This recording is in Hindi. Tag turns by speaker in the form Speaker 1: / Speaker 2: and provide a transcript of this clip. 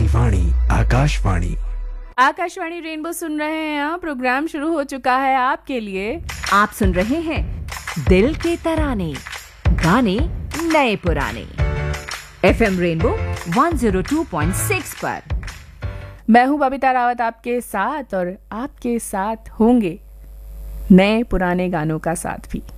Speaker 1: वाणी आकाशवाणी।
Speaker 2: आकाशवाणी रेनबो सुन रहे हैं आप। प्रोग्राम शुरू हो चुका है आपके लिए।
Speaker 3: आप सुन रहे हैं दिल के तराने, गाने नए पुराने, FM रेनबो 102.6 पर।
Speaker 2: मैं हूं बबीता रावत आपके साथ, और आपके साथ होंगे नए पुराने गानों का साथ भी।